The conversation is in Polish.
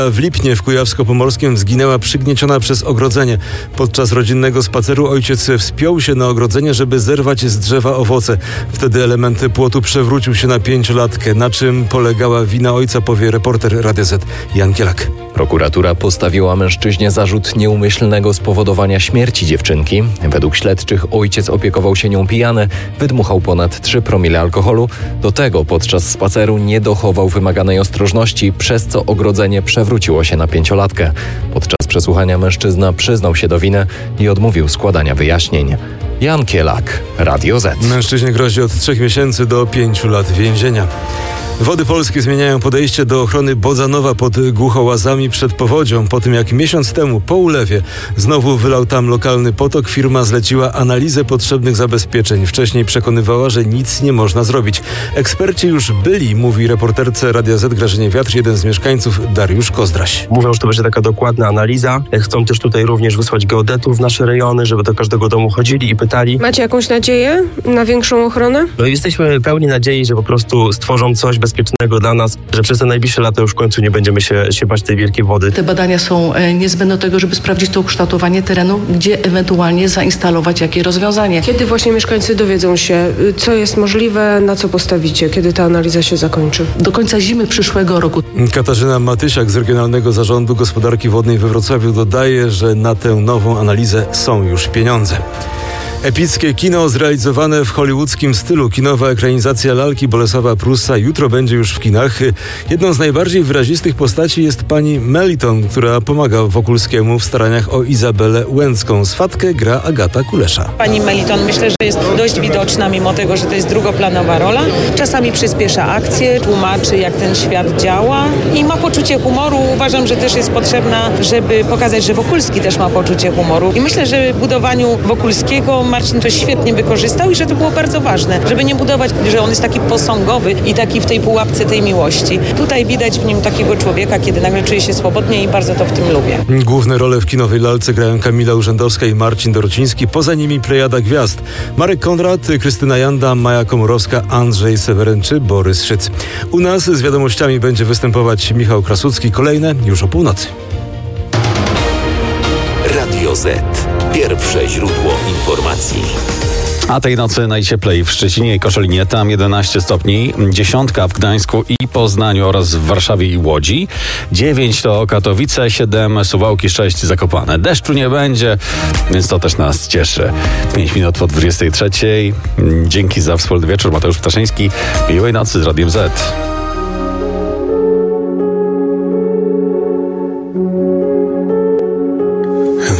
W Lipnie w Kujawsko-Pomorskim zginęła przygnieciona przez ogrodzenie. Podczas rodzinnego spaceru ojciec wspiął się na ogrodzenie, żeby zerwać z drzewa owoce. Wtedy element płotu przewrócił się na 5-latkę. Na czym polegała wina ojca, powie reporter Radia Z Jan Kielak. Prokuratura postawiła mężczyźnie zarzut nieumyślnego spowodowania śmierci dziewczynki. Według śledczych ojciec opiekował się nią pijany, wydmuchał ponad 3 promile alkoholu. Do tego podczas spaceru nie dochował wymaganej ostrożności, przez co ogrodzenie przewróciło się na 5-latkę. Podczas przesłuchania mężczyzna przyznał się do winy i odmówił składania wyjaśnień. Jan Kielak, Radio Z. Mężczyźnie grozi od 3 miesięcy do 5 lat więzienia. Wody Polskie zmieniają podejście do ochrony Bodzanowa pod Głuchołazami przed powodzią. Po tym jak miesiąc temu po ulewie znowu wylał tam lokalny potok, firma zleciła analizę potrzebnych zabezpieczeń. Wcześniej przekonywała, że nic nie można zrobić. Eksperci już byli, mówi reporterce Radia Z Grażynie Wiatr, jeden z mieszkańców Dariusz Kozdraś. Mówią, że to będzie taka dokładna analiza. Chcą też tutaj również wysłać geodetów w nasze rejony, żeby do każdego domu chodzili i pytali. Macie jakąś nadzieję na większą ochronę? No jesteśmy pełni nadziei, że po prostu stworzą coś bezpiecznego dla nas, że przez te najbliższe lata już w końcu nie będziemy się bać tej wielkiej wody. Te badania są niezbędne do tego, żeby sprawdzić to ukształtowanie terenu, gdzie ewentualnie zainstalować jakie rozwiązanie. Kiedy właśnie mieszkańcy dowiedzą się, co jest możliwe, na co postawicie, kiedy ta analiza się zakończy? Do końca zimy przyszłego roku. Katarzyna Matysiak z Regionalnego Zarządu Gospodarki Wodnej we Wrocławiu dodaje, że na tę nową analizę są już pieniądze. Epickie kino zrealizowane w hollywoodzkim stylu. Kinowa ekranizacja lalki Bolesława Prusa jutro będzie już w kinach. Jedną z najbardziej wyrazistych postaci jest pani Meliton, która pomaga Wokulskiemu w staraniach o Izabelę Łęcką. Swatkę gra Agata Kulesza. Pani Meliton myślę, że jest dość widoczna, mimo tego, że to jest drugoplanowa rola. Czasami przyspiesza akcję, tłumaczy, jak ten świat działa i ma poczucie humoru. Uważam, że też jest potrzebna, żeby pokazać, że Wokulski też ma poczucie humoru. I myślę, że w budowaniu Wokulskiego Marcin to świetnie wykorzystał i że to było bardzo ważne, żeby nie budować, że on jest taki posągowy i taki w tej pułapce tej miłości. Tutaj widać w nim takiego człowieka, kiedy nagle czuje się swobodnie i bardzo to w tym lubię. Główne role w kinowej lalce grają Kamila Urzędowska i Marcin Dorociński. Poza nimi plejada gwiazd. Marek Konrad, Krystyna Janda, Maja Komorowska, Andrzej Seweryn czy Borys Szyc. U nas z wiadomościami będzie występować Michał Krasucki. Kolejne już o północy. Radio Z. Pierwsze źródło informacji. A tej nocy najcieplej w Szczecinie i Koszalinie, tam 11 stopni, 10 w Gdańsku i Poznaniu oraz w Warszawie i Łodzi, 9 to Katowice, 7 Suwałki, 6 Zakopane. Deszczu nie będzie, więc to też nas cieszy. 5 minut po 23. Dzięki za wspólny wieczór. Mateusz Ptaszyński. Miłej nocy z Radiem Z.